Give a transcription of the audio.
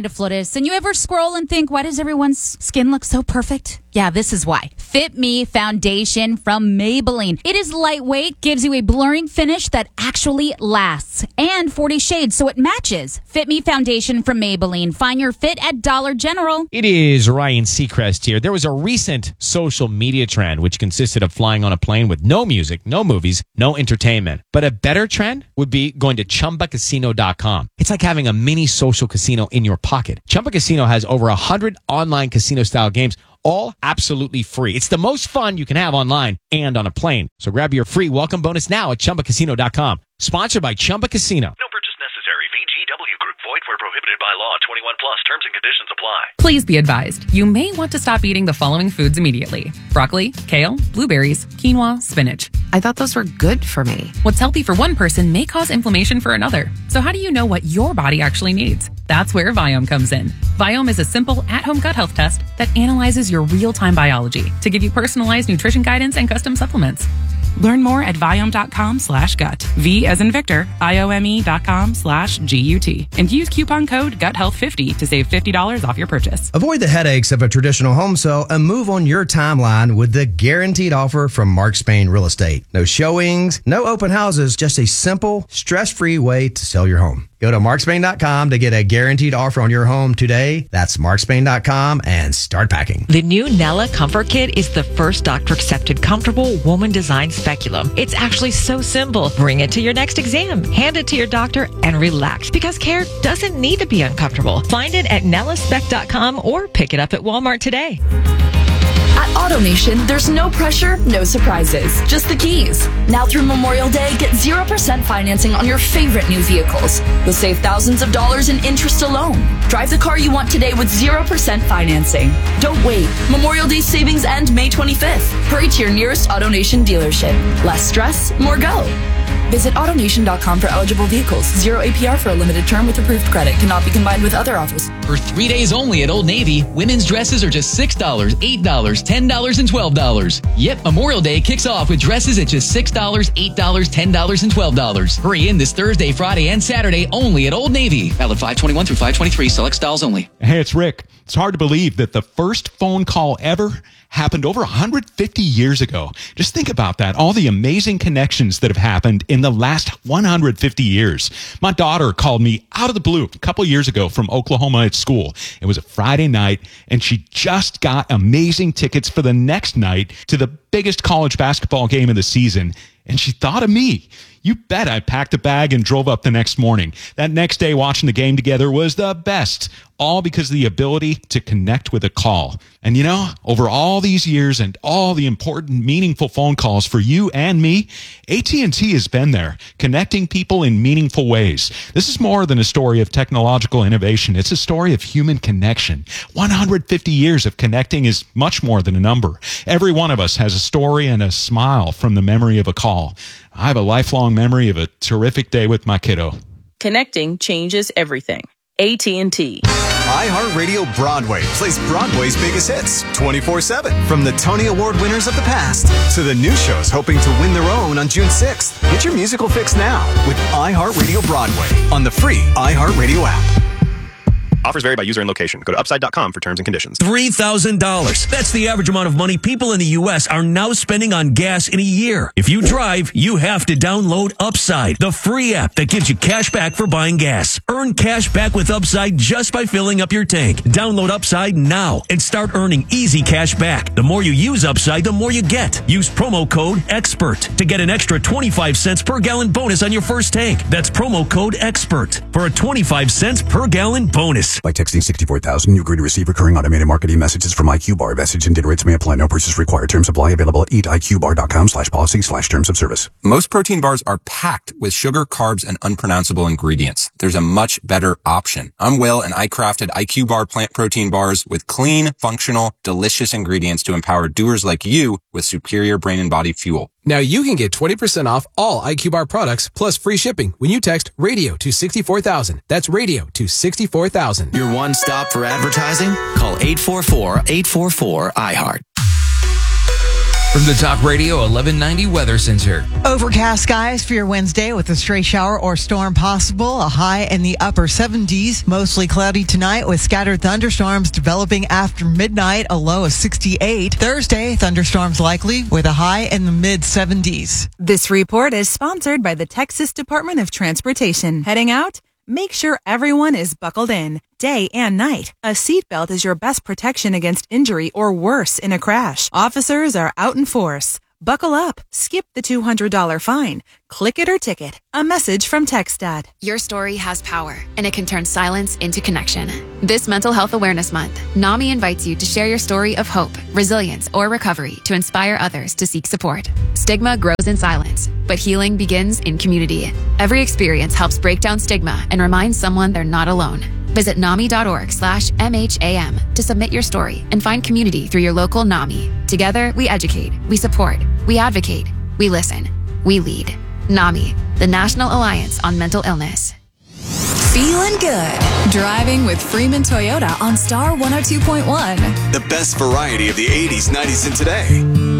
Amanda Flores, and you ever scroll and think, why does everyone's skin look so perfect? Yeah, this is why. Fit Me Foundation from Maybelline. It is lightweight, gives you a blurring finish that actually lasts, and 40 shades, so it matches. Fit Me Foundation from Maybelline. Find your fit at Dollar General. It is Ryan Seacrest here. There was a recent social media trend which consisted of flying on a plane with no music, no movies, no entertainment. But a better trend would be going to ChumbaCasino.com. It's like having a mini social casino in your pocket. Chumba Casino has over 100 online casino-style games, all absolutely free. It's the most fun you can have online and on a plane. So grab your free welcome bonus now at ChumbaCasino.com. Sponsored by Chumba Casino. No purchase necessary. VGW Group. Void where prohibited by law. 21 plus. Terms and conditions apply. Please be advised, you may want to stop eating the following foods immediately. Broccoli, kale, blueberries, quinoa, spinach. I thought those were good for me. What's healthy for one person may cause inflammation for another. So how do you know what your body actually needs? That's where Viome comes in. Viome is a simple at-home gut health test that analyzes your real-time biology to give you personalized nutrition guidance and custom supplements. Learn more at Viome.com/gut. V as in Victor, IOME.com/GUT. And use coupon code GUTHEALTH50 to save $50 off your purchase. Avoid the headaches of a traditional home sale and move on your timeline with the guaranteed offer from Mark Spain Real Estate. No showings, no open houses, just a simple, stress-free way to sell your home. Go to markspain.com to get a guaranteed offer on your home today. That's markspain.com and start packing. The new Nella Comfort Kit is the first doctor-accepted, comfortable, woman-designed speculum. It's actually so simple. Bring it to your next exam, hand it to your doctor, and relax, because care doesn't need to be uncomfortable. Find it at nellaspec.com or pick it up at Walmart today. At AutoNation, there's no pressure, no surprises, just the keys. Now through Memorial Day, get 0% financing on your favorite new vehicles. You'll save thousands of dollars in interest alone. Drive the car you want today with 0% financing. Don't wait. Memorial Day savings end May 25th. Hurry to your nearest AutoNation dealership. Less stress, more go. Visit AutoNation.com for eligible vehicles. 0 APR for a limited term with approved credit. Cannot be combined with other offers. For 3 days only at Old Navy, women's dresses are just $6, $8, $10, and $12. Yep, Memorial Day kicks off with dresses at just $6, $8, $10, and $12. Hurry in this Thursday, Friday, and Saturday only at Old Navy. Valid 5/21 through 5/23. Select styles only. Hey, it's Rick. It's hard to believe that the first phone call ever happened over 150 years ago. Just think about that. All the amazing connections that have happened in the last 150 years. My daughter called me out of the blue a couple years ago from Oklahoma at school. It was a Friday night, and she just got amazing tickets for the next night to the biggest college basketball game of the season. And she thought of me. You bet I packed a bag and drove up the next morning. That next day watching the game together was the best, all because of the ability to connect with a call. And you know, over all these years and all the important, meaningful phone calls for you and me, AT&T has been there, connecting people in meaningful ways. This is more than a story of technological innovation. It's a story of human connection. 150 years of connecting is much more than a number. Every one of us has a story and a smile from the memory of a call. I have a lifelong memory of a terrific day with my kiddo. Connecting changes everything. AT&T. iHeartRadio Broadway plays Broadway's biggest hits 24/7. From the Tony Award winners of the past to the new shows hoping to win their own on June 6th. Get your musical fix now with iHeartRadio Broadway on the free iHeartRadio app. Offers vary by user and location. Go to upside.com for terms and conditions. $3,000. That's the average amount of money people in the U.S. are now spending on gas in a year. If you drive, you have to download Upside, the free app that gives you cash back for buying gas. Earn cash back with Upside just by filling up your tank. Download Upside now and start earning easy cash back. The more you use Upside, the more you get. Use promo code EXPERT to get an extra 25 cents per gallon bonus on your first tank. That's promo code EXPERT for a 25 cents per gallon bonus. By texting 64,000, you agree to receive recurring automated marketing messages from IQ Bar. Message and data rates may apply. No purchase required. Terms apply. Available at eatiqbar.com/policy/terms of service. Most protein bars are packed with sugar, carbs, and unpronounceable ingredients. There's a much better option. I'm Will, and I crafted IQ Bar plant protein bars with clean, functional, delicious ingredients to empower doers like you with superior brain and body fuel. Now you can get 20% off all IQ Bar products plus free shipping when you text radio to 64,000. That's radio to 64,000. Your one stop for advertising? Call 844-844-iHeart. From the Talk Radio 1190 Weather Center. Overcast skies for your Wednesday with a stray shower or storm possible. A high in the upper 70s. Mostly cloudy tonight with scattered thunderstorms developing after midnight. A low of 68. Thursday, thunderstorms likely with a high in the mid 70s. This report is sponsored by the Texas Department of Transportation. Heading out? Make sure everyone is buckled in, day and night. A seatbelt is your best protection against injury or worse in a crash. Officers are out in force. Buckle up. Skip the $200 fine. Click it or ticket. A message from TxDOT. Your story has power, and it can turn silence into connection. This Mental Health Awareness Month, NAMI invites you to share your story of hope, resilience, or recovery to inspire others to seek support. Stigma grows in silence, but healing begins in community. Every experience helps break down stigma and remind someone they're not alone. Visit NAMI.org/MHAM to submit your story and find community through your local NAMI. Together, we educate, we support, we advocate, we listen, we lead. NAMI, the National Alliance on Mental Illness. Feeling good. Driving with Freeman Toyota on Star 102.1. The best variety of the 80s, 90s, and today.